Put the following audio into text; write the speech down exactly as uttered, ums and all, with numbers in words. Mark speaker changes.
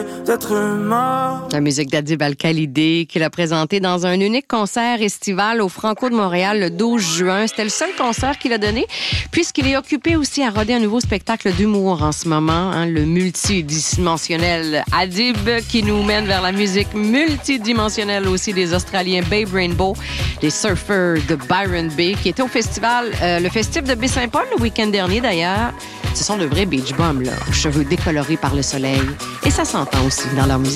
Speaker 1: d'être humain.
Speaker 2: La musique d'Adib Al-Khalidé qu'il a présenté dans un unique concert estival au Franco de Montréal le douze juin. C'était le seul concert qu'il a donné puisqu'il est occupé aussi à roder un nouveau spectacle d'humour en ce moment, hein, le multidimensionnel Adib qui nous mène vers la musique multidimensionnelle aussi des Australiens Babe Rainbow, les surfers de Byron Bay qui étaient au festival, euh, le festif de Baie-Saint-Paul le week-end dernier d'ailleurs. Ce sont de vrais beach bums, là, aux cheveux décolorés par le soleil. Et ça s'entend aussi dans leur musique.